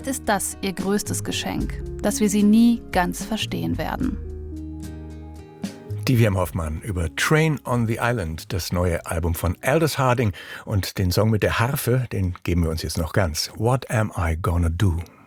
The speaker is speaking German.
ist das ihr größtes Geschenk, dass wir sie nie ganz verstehen werden. Die W.M. Hoffmann über Train on the Island, das neue Album von Aldous Harding, und den Song mit der Harfe, den geben wir uns jetzt noch ganz. What am I gonna do?